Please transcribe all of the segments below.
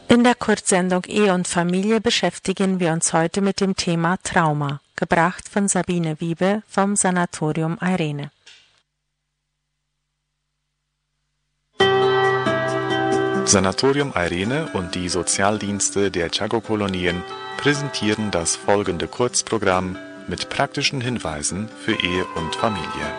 In der Kurzsendung Ehe und Familie beschäftigen wir uns heute mit dem Thema Trauma, gebracht von Sabine Wiebe vom Sanatorium Eirene. Sanatorium Eirene und die Sozialdienste der Chaco-Kolonien präsentieren das folgende Kurzprogramm mit praktischen Hinweisen für Ehe und Familie.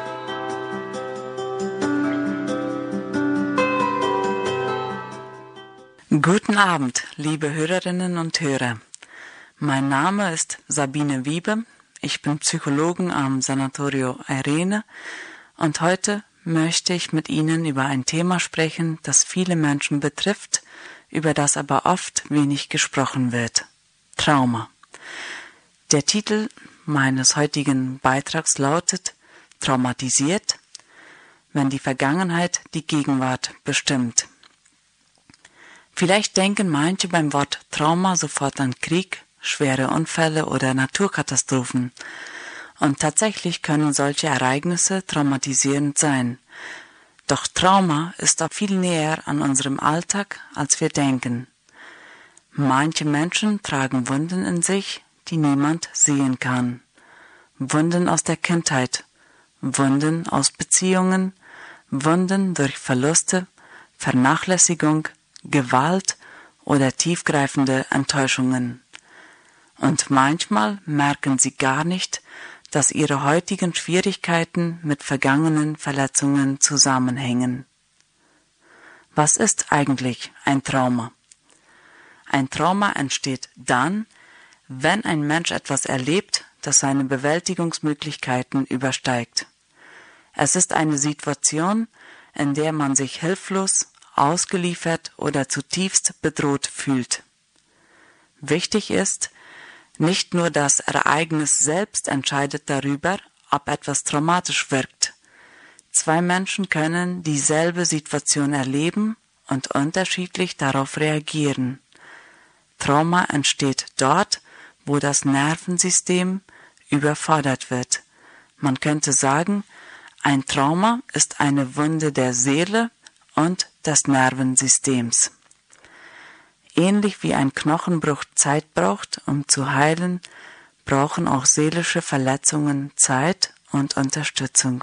Guten Abend, liebe Hörerinnen und Hörer. Mein Name ist Sabine Wiebe, ich bin Psychologin am Sanatorium Eirene und heute möchte ich mit Ihnen über ein Thema sprechen, das viele Menschen betrifft, über das aber oft wenig gesprochen wird: Trauma. Der Titel meines heutigen Beitrags lautet Traumatisiert, wenn die Vergangenheit die Gegenwart bestimmt. Vielleicht denken manche beim Wort Trauma sofort an Krieg, schwere Unfälle oder Naturkatastrophen. Und tatsächlich können solche Ereignisse traumatisierend sein. Doch Trauma ist auch viel näher an unserem Alltag, als wir denken. Manche Menschen tragen Wunden in sich, die niemand sehen kann. Wunden aus der Kindheit, Wunden aus Beziehungen, Wunden durch Verluste, Vernachlässigung, Gewalt oder tiefgreifende Enttäuschungen. Und manchmal merken sie gar nicht, dass ihre heutigen Schwierigkeiten mit vergangenen Verletzungen zusammenhängen. Was ist eigentlich ein Trauma? Ein Trauma entsteht dann, wenn ein Mensch etwas erlebt, das seine Bewältigungsmöglichkeiten übersteigt. Es ist eine Situation, in der man sich hilflos, ausgeliefert oder zutiefst bedroht fühlt. Wichtig ist, nicht nur das Ereignis selbst entscheidet darüber, ob etwas traumatisch wirkt. Zwei Menschen können dieselbe Situation erleben und unterschiedlich darauf reagieren. Trauma entsteht dort, wo das Nervensystem überfordert wird. Man könnte sagen, ein Trauma ist eine Wunde der Seele und des Nervensystems. Ähnlich wie ein Knochenbruch Zeit braucht, um zu heilen, brauchen auch seelische Verletzungen Zeit und Unterstützung.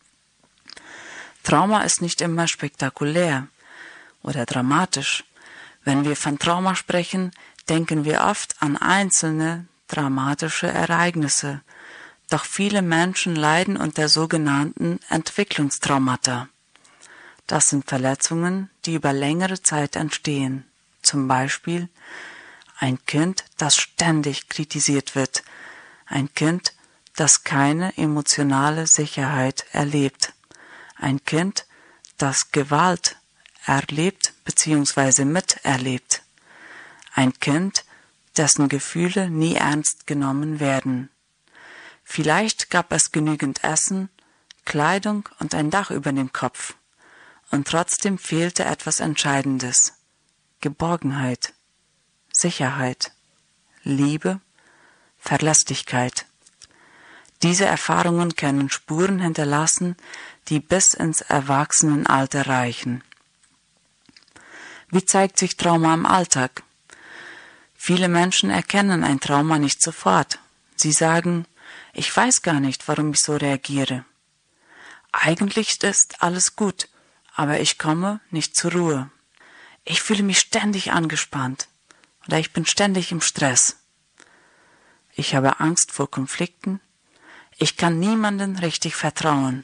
Trauma ist nicht immer spektakulär oder dramatisch. Wenn wir von Trauma sprechen, denken wir oft an einzelne dramatische Ereignisse. Doch viele Menschen leiden unter sogenannten Entwicklungstraumata. Das sind Verletzungen, die über längere Zeit entstehen. Zum Beispiel ein Kind, das ständig kritisiert wird, ein Kind, das keine emotionale Sicherheit erlebt, ein Kind, das Gewalt erlebt bzw. miterlebt, ein Kind, dessen Gefühle nie ernst genommen werden. Vielleicht gab es genügend Essen, Kleidung und ein Dach über dem Kopf. Und trotzdem fehlte etwas Entscheidendes: Geborgenheit, Sicherheit, Liebe, Verlässlichkeit. Diese Erfahrungen können Spuren hinterlassen, die bis ins Erwachsenenalter reichen. Wie zeigt sich Trauma im Alltag? Viele Menschen erkennen ein Trauma nicht sofort. Sie sagen, ich weiß gar nicht, warum ich so reagiere. Eigentlich ist alles gut, aber ich komme nicht zur Ruhe. Ich fühle mich ständig angespannt oder ich bin ständig im Stress. Ich habe Angst vor Konflikten. Ich kann niemandem richtig vertrauen.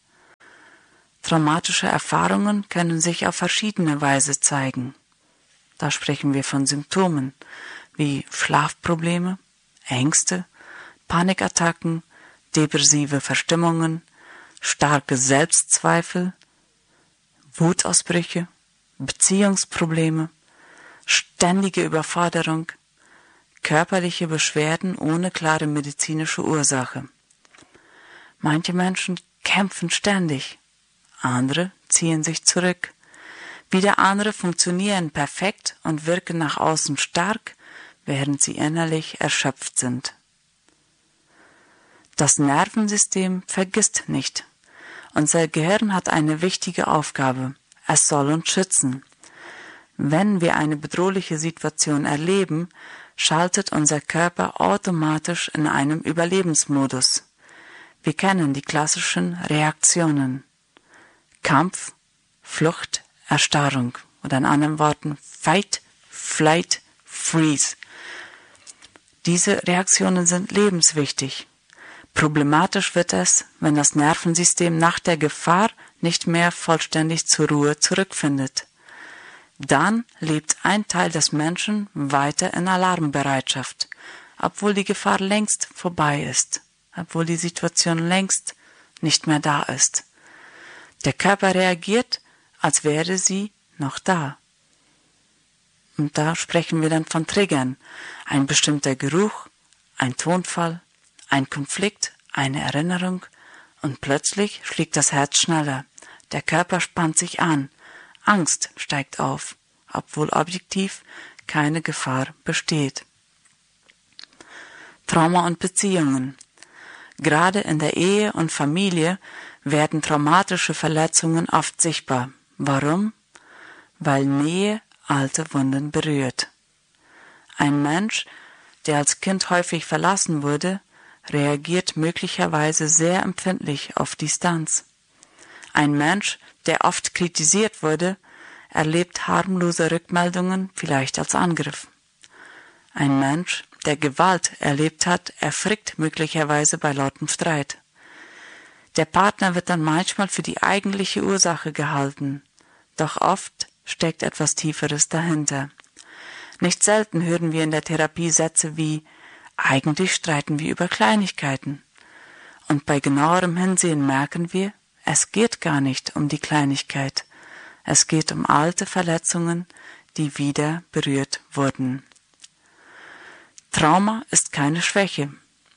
Traumatische Erfahrungen können sich auf verschiedene Weise zeigen. Da sprechen wir von Symptomen wie Schlafprobleme, Ängste, Panikattacken, depressive Verstimmungen, starke Selbstzweifel, Wutausbrüche, Beziehungsprobleme, ständige Überforderung, körperliche Beschwerden ohne klare medizinische Ursache. Manche Menschen kämpfen ständig, andere ziehen sich zurück. Wieder andere funktionieren perfekt und wirken nach außen stark, während sie innerlich erschöpft sind. Das Nervensystem vergisst nicht. Unser Gehirn hat eine wichtige Aufgabe. Es soll uns schützen. Wenn wir eine bedrohliche Situation erleben, schaltet unser Körper automatisch in einem Überlebensmodus. Wir kennen die klassischen Reaktionen: Kampf, Flucht, Erstarrung oder in anderen Worten Fight, Flight, Freeze. Diese Reaktionen sind lebenswichtig. Problematisch wird es, wenn das Nervensystem nach der Gefahr nicht mehr vollständig zur Ruhe zurückfindet. Dann lebt ein Teil des Menschen weiter in Alarmbereitschaft, obwohl die Gefahr längst vorbei ist, obwohl die Situation längst nicht mehr da ist. Der Körper reagiert, als wäre sie noch da. Und da sprechen wir dann von Triggern. Ein bestimmter Geruch, ein Tonfall, ein Konflikt, eine Erinnerung, und plötzlich schlägt das Herz schneller. Der Körper spannt sich an. Angst steigt auf, obwohl objektiv keine Gefahr besteht. Trauma und Beziehungen. Gerade in der Ehe und Familie werden traumatische Verletzungen oft sichtbar. Warum? Weil Nähe alte Wunden berührt. Ein Mensch, der als Kind häufig verlassen wurde, reagiert möglicherweise sehr empfindlich auf Distanz. Ein Mensch, der oft kritisiert wurde, erlebt harmlose Rückmeldungen vielleicht als Angriff. Ein Mensch, der Gewalt erlebt hat, erfrickt möglicherweise bei lautem Streit. Der Partner wird dann manchmal für die eigentliche Ursache gehalten, doch oft steckt etwas Tieferes dahinter. Nicht selten hören wir in der Therapie Sätze wie: Eigentlich streiten wir über Kleinigkeiten. Und bei genauerem Hinsehen merken wir, es geht gar nicht um die Kleinigkeit. Es geht um alte Verletzungen, die wieder berührt wurden. Trauma ist keine Schwäche.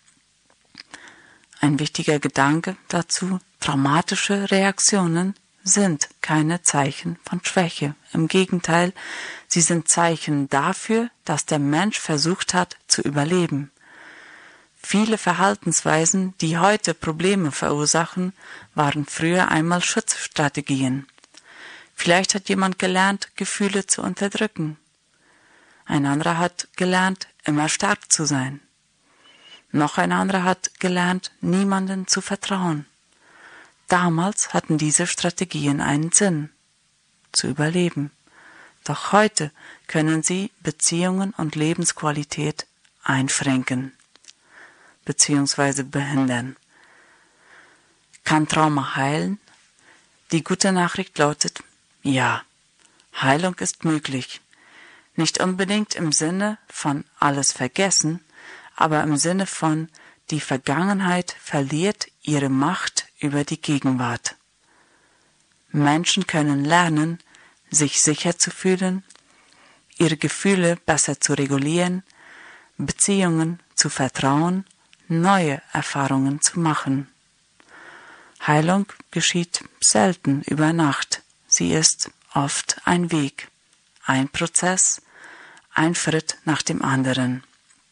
Ein wichtiger Gedanke dazu: Traumatische Reaktionen sind keine Zeichen von Schwäche. Im Gegenteil, sie sind Zeichen dafür, dass der Mensch versucht hat zu überleben. Viele Verhaltensweisen, die heute Probleme verursachen, waren früher einmal Schutzstrategien. Vielleicht hat jemand gelernt, Gefühle zu unterdrücken. Ein anderer hat gelernt, immer stark zu sein. Noch ein anderer hat gelernt, niemandem zu vertrauen. Damals hatten diese Strategien einen Sinn: zu überleben. Doch heute können sie Beziehungen und Lebensqualität einschränken bzw. behindern. Kann Trauma heilen? Die gute Nachricht lautet: Ja, Heilung ist möglich. Nicht unbedingt im Sinne von alles vergessen, aber im Sinne von die Vergangenheit verliert ihre Macht über die Gegenwart. Menschen können lernen, sich sicher zu fühlen, ihre Gefühle besser zu regulieren, Beziehungen zu vertrauen, neue Erfahrungen zu machen. Heilung geschieht selten über Nacht. Sie ist oft ein Weg, ein Prozess, ein Schritt nach dem anderen.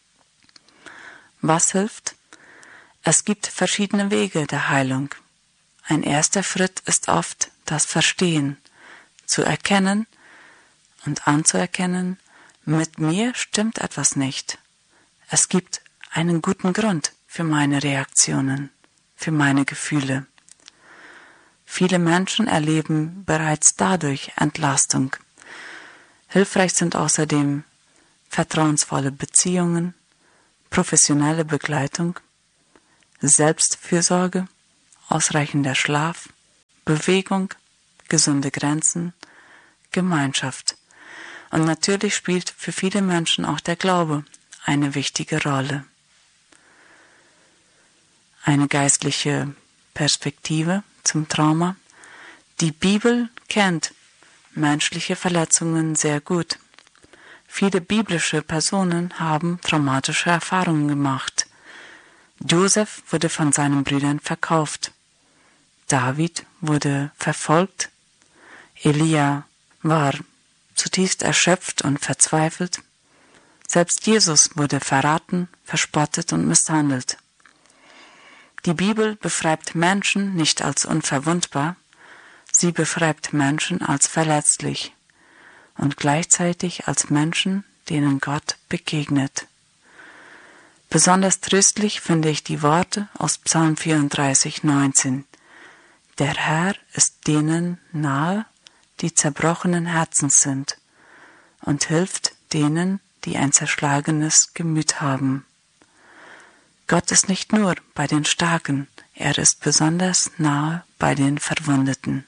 Was hilft? Es gibt verschiedene Wege der Heilung. Ein erster Schritt ist oft das Verstehen, zu erkennen und anzuerkennen: Mit mir stimmt etwas nicht. Es gibt einen guten Grund für meine Reaktionen, für meine Gefühle. Viele Menschen erleben bereits dadurch Entlastung. Hilfreich sind außerdem vertrauensvolle Beziehungen, professionelle Begleitung, Selbstfürsorge, ausreichender Schlaf, Bewegung, gesunde Grenzen, Gemeinschaft. Und natürlich spielt für viele Menschen auch der Glaube eine wichtige Rolle. Eine geistliche Perspektive zum Trauma. Die Bibel kennt menschliche Verletzungen sehr gut. Viele biblische Personen haben traumatische Erfahrungen gemacht. Josef wurde von seinen Brüdern verkauft. David wurde verfolgt. Elia war zutiefst erschöpft und verzweifelt. Selbst Jesus wurde verraten, verspottet und misshandelt. Die Bibel beschreibt Menschen nicht als unverwundbar, sie beschreibt Menschen als verletzlich. und gleichzeitig als Menschen, denen Gott begegnet. Besonders tröstlich finde ich die Worte aus Psalm 34, 19. Der Herr ist denen nahe, die zerbrochenen Herzens sind, und hilft denen, die ein zerschlagenes Gemüt haben. Gott ist nicht nur bei den Starken, er ist besonders nahe bei den Verwundeten.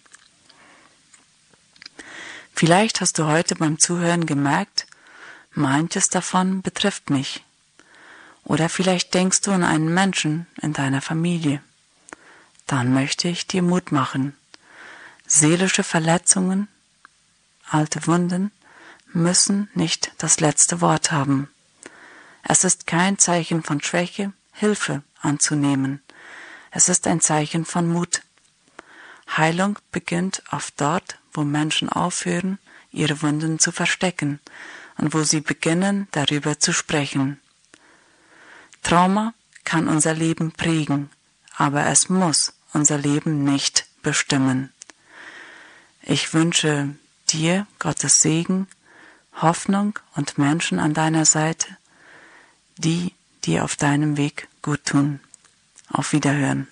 Vielleicht hast du heute beim Zuhören gemerkt, manches davon betrifft mich. Oder vielleicht denkst du an einen Menschen in deiner Familie. Dann möchte ich dir Mut machen. Seelische Verletzungen, alte Wunden müssen nicht das letzte Wort haben. Es ist kein Zeichen von Schwäche, Hilfe anzunehmen. Es ist ein Zeichen von Mut. Heilung beginnt oft dort, wo Menschen aufhören, ihre Wunden zu verstecken und wo sie beginnen, darüber zu sprechen. Trauma kann unser Leben prägen, aber es muss unser Leben nicht bestimmen. Ich wünsche dir Gottes Segen, Hoffnung und Menschen an deiner Seite, die dir auf deinem Weg gut tun. Auf Wiederhören.